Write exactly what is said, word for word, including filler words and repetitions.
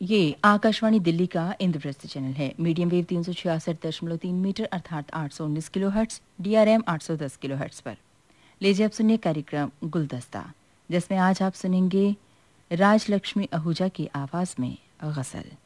ये आकाशवाणी दिल्ली का इंद्रप्रस्थ चैनल है। मीडियम वेव तीन सौ छियासठ दशमलव तीन मीटर अर्थात आठ सौ उन्नीस kilo hertz, D R M आठ सौ दस किलो हर्ट्स पर। लीजिए आप सुनिए कार्यक्रम गुलदस्ता, जिसमें आज आप सुनेंगे राजलक्ष्मी आहूजा की आवाज में गजल।